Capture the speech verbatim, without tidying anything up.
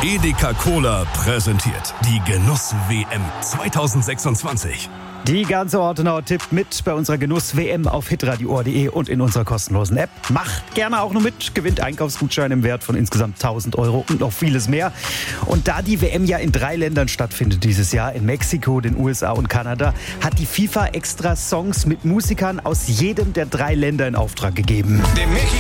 Edeka Cola präsentiert die Genuss-W M zwanzig sechsundzwanzig. Die ganze Ortenau tippt mit bei unserer Genuss-W M auf hitradio punkt de und in unserer kostenlosen App. Macht gerne auch noch mit, gewinnt Einkaufsgutscheine im Wert von insgesamt tausend Euro und noch vieles mehr. Und da die W M ja in drei Ländern stattfindet dieses Jahr, in Mexiko, den U S A und Kanada, hat die FIFA extra Songs mit Musikern aus jedem der drei Länder in Auftrag gegeben. Der Michi